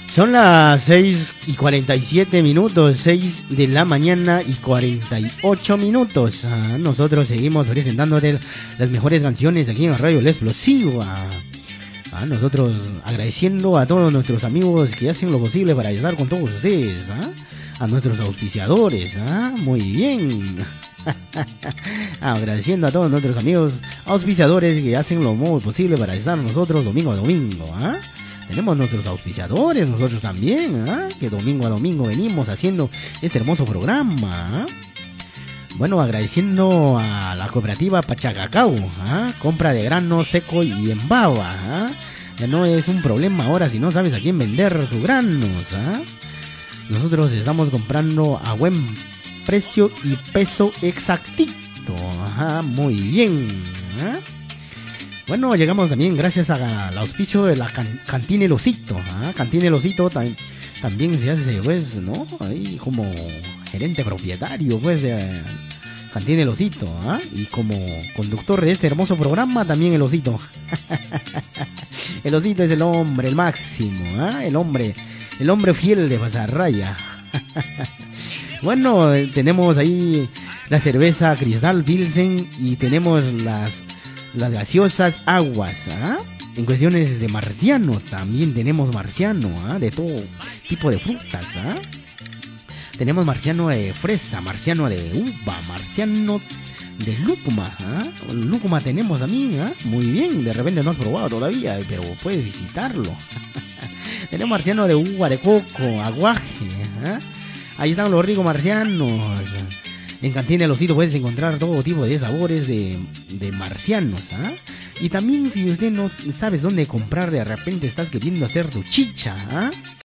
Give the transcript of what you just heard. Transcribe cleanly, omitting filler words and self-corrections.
Son las 6:47, 6 de la mañana y 48 minutos. Nosotros seguimos presentándote las mejores canciones aquí en Radio La Explosiva. Nosotros agradeciendo a todos nuestros amigos que hacen lo posible para estar con todos ustedes. A nuestros auspiciadores. Muy bien. Agradeciendo a todos nuestros amigos auspiciadores que hacen lo muy posible para estar nosotros domingo a domingo. Tenemos nuestros auspiciadores, nosotros también, que domingo a domingo venimos haciendo este hermoso programa. Bueno, agradeciendo a la cooperativa Pachacacao, compra de grano seco y en baba. Ya no es un problema ahora si no sabes a quién vender tus granos. Nosotros estamos comprando a buen precio y peso exactito. Muy bien. Bueno, llegamos también gracias al auspicio de la Cantina El Osito. Cantina El Osito también se hace, pues, ¿no? Ahí como gerente propietario, pues, de Cantina El Osito. Y como conductor de este hermoso programa, también El Osito. El Osito es el hombre, el máximo, el hombre fiel de Pasarraya. Bueno, tenemos ahí la cerveza Cristal Pilsen y tenemos las gaseosas aguas. En cuestiones de marciano, también tenemos marciano, de todo tipo de frutas. Tenemos marciano de fresa, marciano de uva, marciano de lúcuma. Lúcuma tenemos también, muy bien. De repente no has probado todavía, pero puedes visitarlo. Tenemos marciano de uva, de coco, aguaje. Ahí están los ricos marcianos. En Cantina El Osito puedes encontrar todo tipo de sabores de marcianos. Y también si usted no sabes dónde comprar, de repente estás queriendo hacer tu chicha,